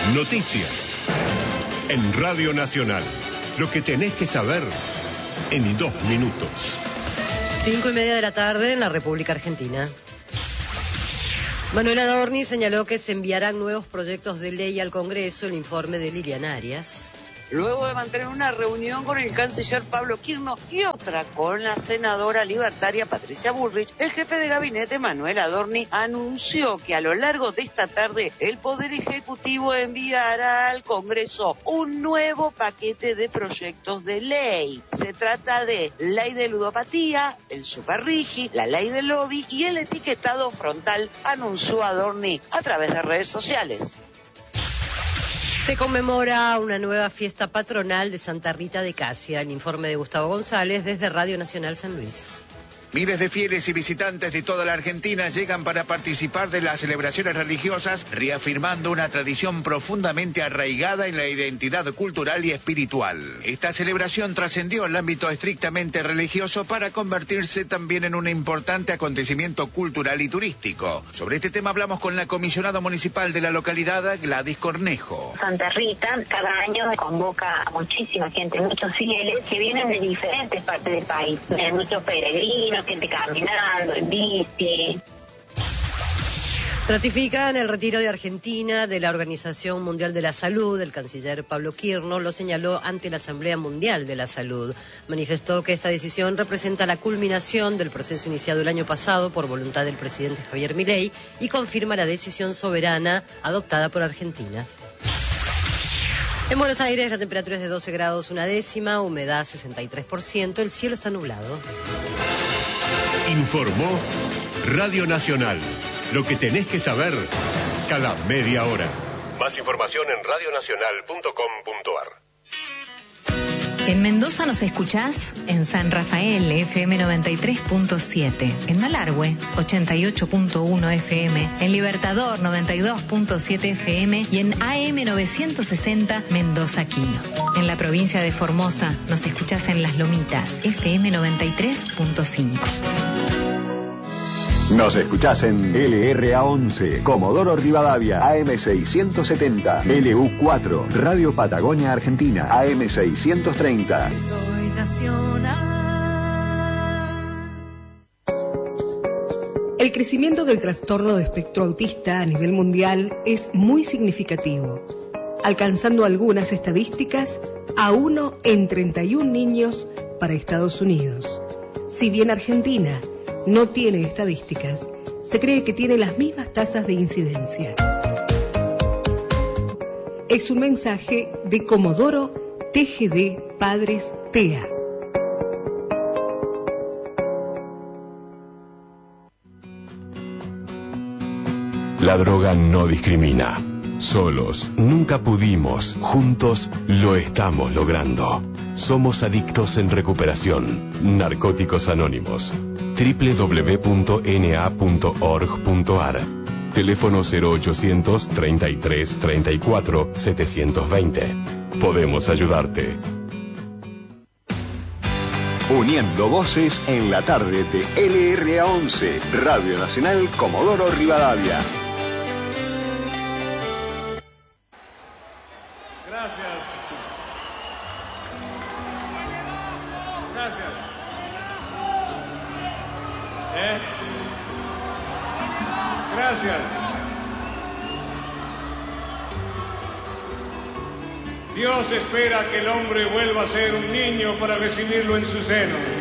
Noticias. En Radio Nacional. Lo que tenés que saber en 2 minutos. 5:30 de la tarde en la República Argentina. Manuel Adorni señaló que se enviarán nuevos proyectos de ley al Congreso, el informe de Liliana Arias. Luego de mantener una reunión con el canciller Pablo Quirno y otra con la senadora libertaria Patricia Bullrich, el jefe de gabinete Manuel Adorni anunció que a lo largo de esta tarde el Poder Ejecutivo enviará al Congreso un nuevo paquete de proyectos de ley. Se trata de ley de ludopatía, el superrigi, la ley del lobby y el etiquetado frontal, anunció Adorni a través de redes sociales. Se conmemora una nueva fiesta patronal de Santa Rita de Casia. El informe de Gustavo González desde Radio Nacional San Luis. Miles de fieles y visitantes de toda la Argentina llegan para participar de las celebraciones religiosas, reafirmando una tradición profundamente arraigada en la identidad cultural y espiritual. Esta celebración trascendió el ámbito estrictamente religioso para convertirse también en un importante acontecimiento cultural y turístico. Sobre este tema hablamos con la comisionada municipal de la localidad, Gladys Cornejo. Santa Rita cada año convoca a muchísima gente, muchos fieles que vienen de diferentes partes del país, muchos peregrinos, gente caminando, en bici. Ratifican el retiro de Argentina de la Organización Mundial de la Salud. El canciller Pablo Quirno lo señaló ante la Asamblea Mundial de la Salud. Manifestó que esta decisión representa la culminación del proceso iniciado el año pasado por voluntad del presidente Javier Milei y confirma la decisión soberana adoptada por Argentina. En Buenos Aires la temperatura es de 12 grados una décima, humedad 63%, el cielo está nublado. Informó Radio Nacional. Lo que tenés que saber cada media hora. Más información en radionacional.com.ar. En Mendoza nos escuchás en San Rafael, FM 93.7, en Malargüe, 88.1 FM, en Libertador, 92.7 FM y en AM 960, Mendoza Quino. En la provincia de Formosa nos escuchás en Las Lomitas, FM 93.5. Nos escuchás en LRA11, Comodoro Rivadavia, AM670, LU4, Radio Patagonia Argentina, AM630. Soy nacional. El crecimiento del trastorno de espectro autista a nivel mundial es muy significativo, alcanzando algunas estadísticas a 1 en 31 niños para Estados Unidos. Si bien Argentina no tiene estadísticas, se cree que tiene las mismas tasas de incidencia. Es un mensaje de Comodoro TGD Padres TEA. La droga no discrimina. Solos nunca pudimos, juntos lo estamos logrando. Somos adictos en recuperación. Narcóticos Anónimos. www.na.org.ar. Teléfono 0800 33 34 720. Podemos ayudarte. Uniendo voces en la tarde de LRA11, Radio Nacional Comodoro Rivadavia. Gracias. Gracias. Gracias. Dios espera que el hombre vuelva a ser un niño para recibirlo en su seno.